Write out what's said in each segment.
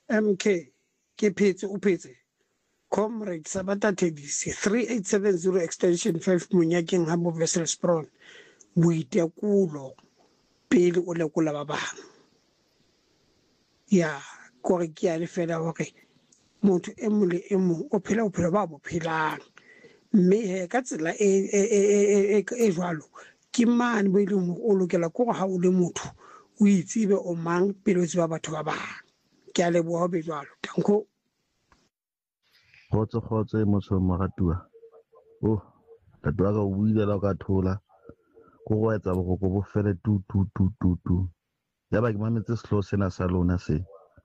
MK ke phetse o phetse Comrade Sabata Tedisi 3870 extension 5 Monyakeng Habo Wesselsbron boitakulo pele o lekola ba bang ya gore ke a le fela hore motho e mong le e mong o phela bophelo ba bo phelang mme he ka tsela e jwalo ke mane bo ileng o lokela gore ha o le motho o itsebe o mang pele o tseba batho ba bang ke a leboha be jwalo tanko Khotso motho moratuwa tatwa ka o buile la ka thola go go etsa bogoko bo fele tu ya ba ke mametse selo sena sa lona se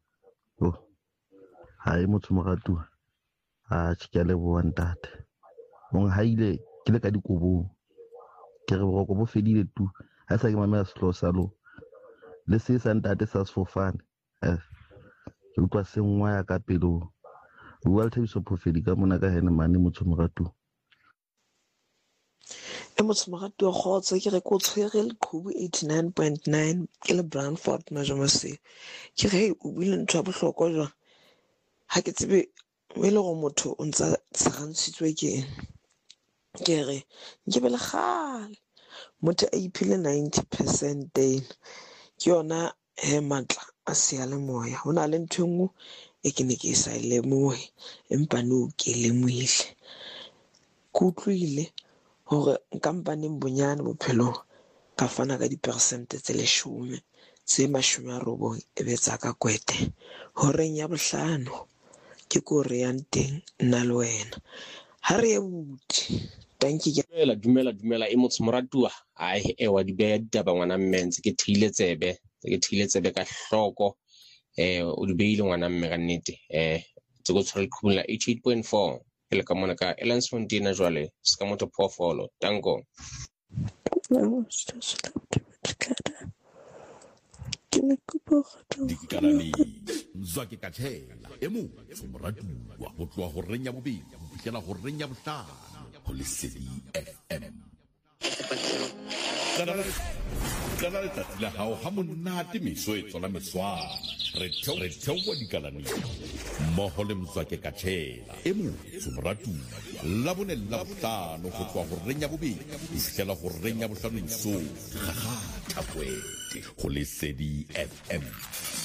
hae motho moratuwa a tshike le bo ntate mong haile ke le ka dikobong ke re bogoko bo fedile tu ha sa ke mamela selo sa lo le se sa ntate sa sefofane ke utlwa sengwa ya ka pelo bua le Thabiso Phofedi ka mona ka hene mane motho moratuwa motho moratuwa kgotsa ke re ko tshwere leqhubu 89.9 ke le Brandfort Majomose ke re o buile ntho ya bohlokwa jwa ha ke tsebe mo ile go motho o ntsa tsagantshitswe ke re nke be le gale motho a iphile 90% ke yona matla a seyalemoya ho na le ntho engwe e ke ne ke sa lemohe empa no ke lemohile ke utlwile hore nkampaneng bonyane bophelong ka fana ka dipersente tse 10 tse 90 e be tsa ka kwete horeng ya bohlano ke ko re yang teng nna le wena ha re buti thank you dumela e motho moratuwa ai ewa di beya ditaba ngwana mmense ke thile tsebe ka hloko o di beile ngwana mme ka nnete tse go tshwara leqhubung la 88.4 ke le ka mona ka Elans Fontina jwale ska motho phofolo tanko Dikalani Mzwake Kathela motho moratuwa go tloa go reng ya bobedi go fihlela go reng ya bohlano go Lesedi FM Kana letsatsi la hao ha monate meso e tswala meswana re theowa dikalani mmoho le Mzwake Kathela motho moratuwa la bone la bohlano go tloa go reng ya bobedi go fihlela go reng ya bohlano mesong ga thapwete go Lesedi FM